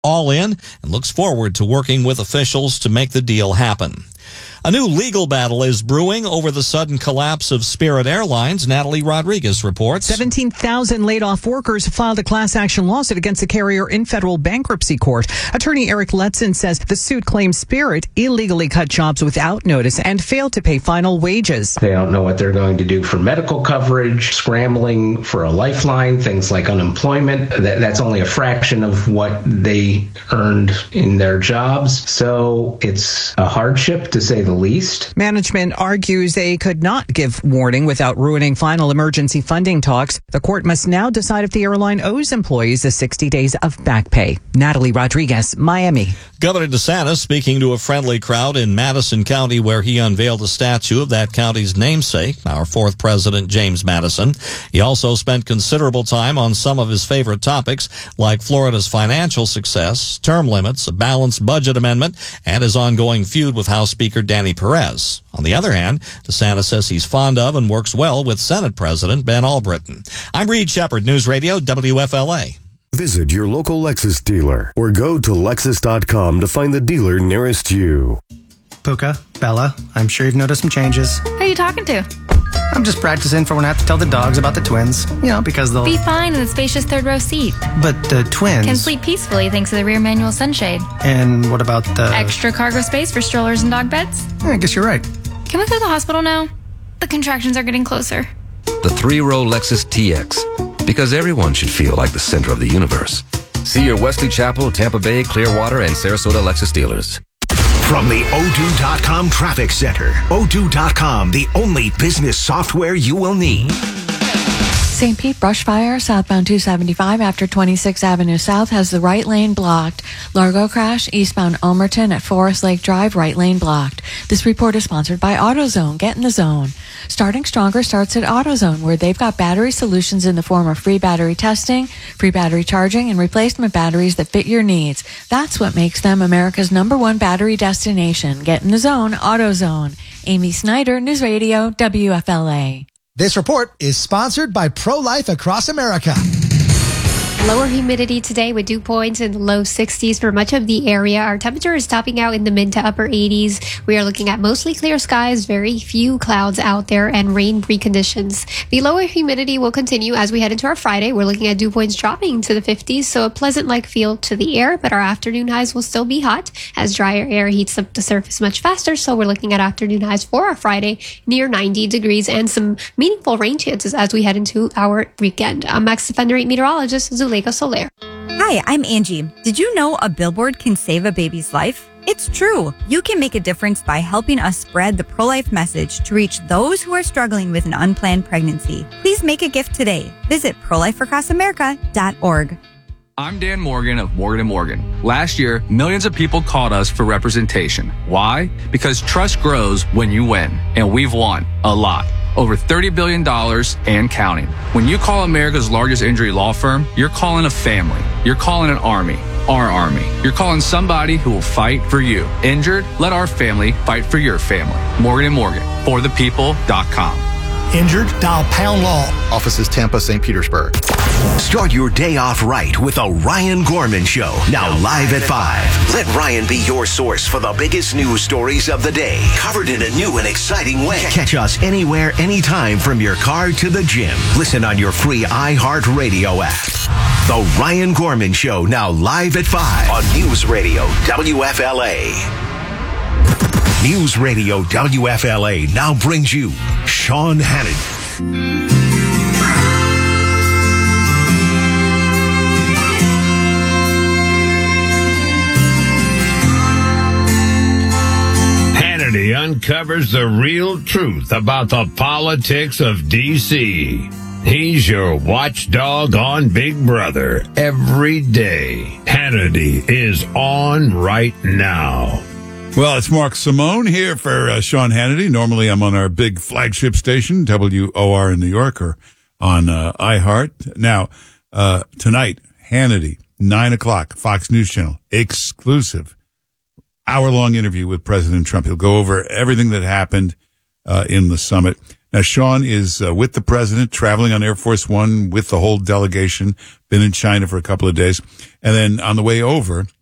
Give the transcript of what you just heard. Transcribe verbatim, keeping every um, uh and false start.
all in and looks forward to working with officials to make the deal happen. A new legal battle is brewing over the sudden collapse of Spirit Airlines. Natalie Rodriguez reports. seventeen thousand laid-off workers filed a class action lawsuit against the carrier in federal bankruptcy court. Attorney Eric Letson says the suit claims Spirit illegally cut jobs without notice and failed to pay final wages. They don't know what they're going to do for medical coverage, scrambling for a lifeline, things like unemployment. That, that's only a fraction of what they earned in their jobs. So it's a hardship, to say the least. Management argues they could not give warning without ruining final emergency funding talks. The court must now decide if the airline owes employees the sixty days of back pay. Natalie Rodriguez, Miami. Governor DeSantis speaking to a friendly crowd in Madison County, where he unveiled a statue of that county's namesake, our fourth president, James Madison. He also spent considerable time on some of his favorite topics, like Florida's financial success, term limits, a balanced budget amendment, and his ongoing feud with House Speaker Danny Perez. On the other hand, DeSantis says he's fond of and works well with Senate President Ben Albritton. I'm Reed Shepard, News Radio W F L A. Visit your local Lexus dealer or go to Lexus dot com to find the dealer nearest you. Puka, Bella, I'm sure you've noticed some changes. Who are you talking to? I'm just practicing for when I have to tell the dogs about the twins. You know, because they'll... Be fine in the spacious third row seat. But the twins... Can sleep peacefully thanks to the rear manual sunshade. And what about the... Extra cargo space for strollers and dog beds? Yeah, I guess you're right. Can we go to the hospital now? The contractions are getting closer. The three-row Lexus T X. Because everyone should feel like the center of the universe. See your Wesley Chapel, Tampa Bay, Clearwater, and Sarasota Lexus dealers. From the O two dot com Traffic Center. O two dot com, the only business software you will need. Saint Pete brush fire southbound two seventy-five after twenty-sixth Avenue South has the right lane blocked. Largo crash eastbound Ulmerton at Forest Lake Drive, right lane blocked. This report is sponsored by AutoZone. Get in the zone. Starting Stronger starts at AutoZone, where they've got battery solutions in the form of free battery testing, free battery charging, and replacement batteries that fit your needs. That's what makes them America's number one battery destination. Get in the zone, AutoZone. Amy Snyder, News Radio, W F L A. This report is sponsored by Pro-Life Across America. Lower humidity today with dew points in the low sixties for much of the area. Our temperature is topping out in the mid to upper eighties. We are looking at mostly clear skies, very few clouds out there, and rain-free conditions. The lower humidity will continue as we head into our Friday. We're looking at dew points dropping to the fifties, so a pleasant-like feel to the air, but our afternoon highs will still be hot as drier air heats up the surface much faster, so we're looking at afternoon highs for our Friday near ninety degrees and some meaningful rain chances as we head into our weekend. I'm Max Defender eight meteorologist, Zuleika Soler. Hi, I'm Angie. Did you know a billboard can save a baby's life? It's true. You can make a difference by helping us spread the pro-life message to reach those who are struggling with an unplanned pregnancy. Please make a gift today. Visit pro life across america dot org. I'm Dan Morgan of Morgan and Morgan. Last year, millions of people called us for representation. Why? Because trust grows when you win, and we've won a lot. Over thirty billion dollars and counting. When you call America's largest injury law firm, you're calling a family. You're calling an army. Our army. You're calling somebody who will fight for you. Injured? Let our family fight for your family. Morgan and Morgan. For the people dot com. Injured? Dial Pound Law. Offices Tampa, Saint Petersburg. Start your day off right with the Ryan Gorman Show. Now live at five. Let Ryan be your source for the biggest news stories of the day, covered in a new and exciting way. Catch us anywhere, anytime from your car to the gym. Listen on your free iHeartRadio app. The Ryan Gorman Show, now live at five on News Radio W F L A. News Radio W F L A now brings you Sean Hannity. Hannity uncovers the real truth about the politics of D C He's your watchdog on Big Brother every day. Hannity is on right now. Well, it's Mark Simone here for uh, Sean Hannity. Normally I'm on our big flagship station, W O R in New York, or on uh, iHeart. Now, uh, tonight, Hannity, nine o'clock, Fox News Channel, exclusive, hour-long interview with President Trump. He'll go over everything that happened uh, in the summit. Now, Sean is uh, with the president, traveling on Air Force One with the whole delegation, been in China for a couple of days. And then on the way over,